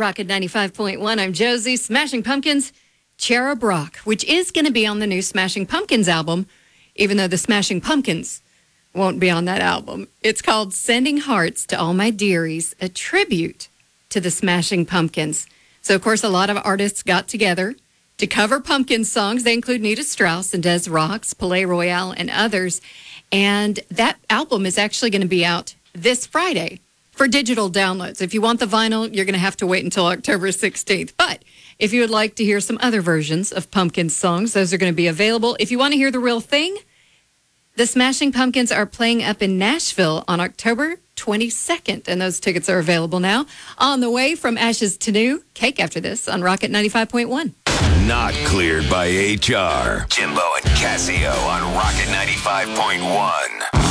Rocket 95.1. I'm Josie. Smashing Pumpkins, Cherub Rock, which is going to be on the new Smashing Pumpkins album, even though the Smashing Pumpkins won't be on that album. It's called Sending Hearts to All My Dearies, a tribute to the Smashing Pumpkins. So, of course, a lot of artists got together to cover Pumpkins songs. They include Nita Strauss and Des Rocs, Palais Royale, and others. And that album is actually going to be out this Friday for digital downloads. If you want the vinyl, you're going to have to wait until October 16th. But if you would like to hear some other versions of Pumpkins songs, those are going to be available. If you want to hear the real thing, the Smashing Pumpkins are playing up in Nashville on October 22nd, and those tickets are available now. On the way from Ashes to New, Cake after this on Rocket 95.1. Not cleared by HR. Jimbo and Casio on Rocket 95.1.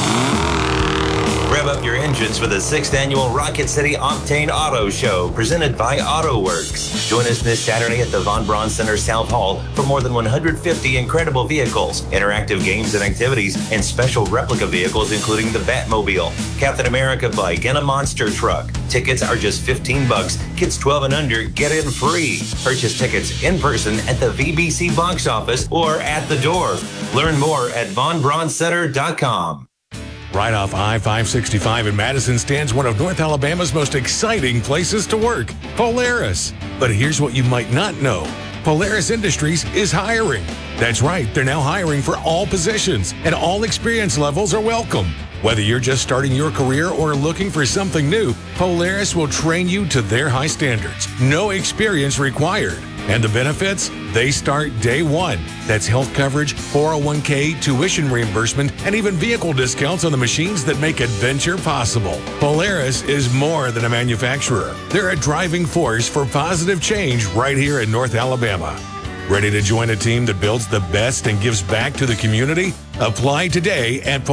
Rev up your engines for the 6th annual Rocket City Octane Auto Show, presented by AutoWorks. Join us this Saturday at the Von Braun Center South Hall for more than 150 incredible vehicles, interactive games and activities, and special replica vehicles including the Batmobile, Captain America bike, and a monster truck. Tickets are just $15. Kids 12 and under get in free. Purchase tickets in person at the VBC box office or at the door. Learn more at vonbrauncenter.com. Right off I-565 in Madison stands one of North Alabama's most exciting places to work, Polaris. But here's what you might not know. Polaris Industries is hiring. That's right, they're now hiring for all positions, and all experience levels are welcome. Whether you're just starting your career or looking for something new, Polaris will train you to their high standards. No experience required. And the benefits? They start day one. That's health coverage, 401k, tuition reimbursement, and even vehicle discounts on the machines that make adventure possible. Polaris is more than a manufacturer. They're a driving force for positive change right here in North Alabama. Ready to join a team that builds the best and gives back to the community? Apply today at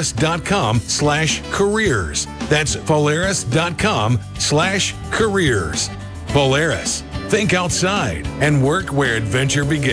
Polaris.com/careers. That's Polaris.com/careers. Polaris. Think outside and work where adventure begins.